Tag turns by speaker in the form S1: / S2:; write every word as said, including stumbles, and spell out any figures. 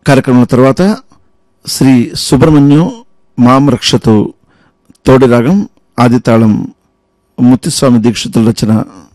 S1: కార్యక్రమం తర్వాత శ్రీ సుబ్రహ్మణ్యం మాం రక్షతో తోడి రాగం ఆదితాళం ముత్తుస్వామి దీక్షితుల రచన.